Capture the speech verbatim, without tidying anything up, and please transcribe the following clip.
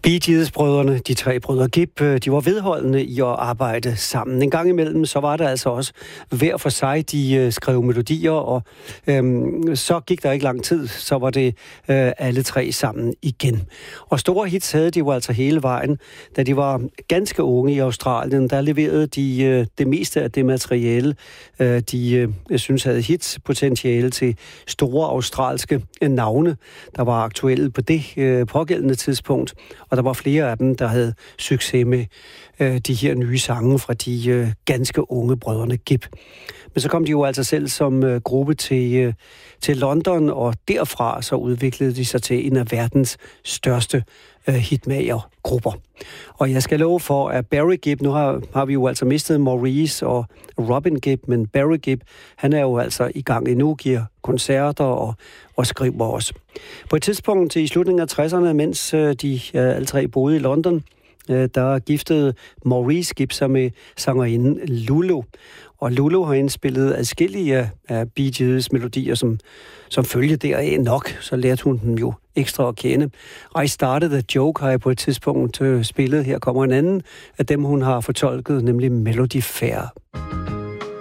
Bee Gees-brødrene, de tre brødre Gibb, de var vedholdende i at arbejde sammen. En gang imellem, så var der altså også hver for sig, de skrev melodier, og øhm, så gik der ikke lang tid, så var det øh, alle tre sammen igen. Og store hits havde de jo altså hele vejen. Da de var ganske unge i Australien, der leverede de øh, det meste af det materiale, øh, de øh, jeg synes havde hitspotentiale til store australske navne, der var aktuelle på det øh, pågældende tidspunkt. Og der var flere af dem, der havde succes med øh, de her nye sange fra de øh, ganske unge brødrene Gibb. Men så kom de jo altså selv som øh, gruppe til, øh, til London, og derfra så udviklede de sig til en af verdens største øh, hitmagergrupper. Og jeg skal love for, at Barry Gibb, nu har, har vi jo altså mistet Maurice og Robin Gibb, men Barry Gibb, han er jo altså i gang endnu, giver koncerter og, og skriver også. På et tidspunkt i slutningen af tresserne, mens øh, de øh, alle tre boede i London, øh, der giftede Maurice Gibb sig med sangerinden Lulu. Og Lulu har indspillet adskillige af Bee Gees melodier, som, som følge deraf nok, så lærte hun dem jo ekstra at kende. I Started a Joke har jeg på et tidspunkt øh, spillet. Her kommer en anden af dem, hun har fortolket, nemlig Melody Fair.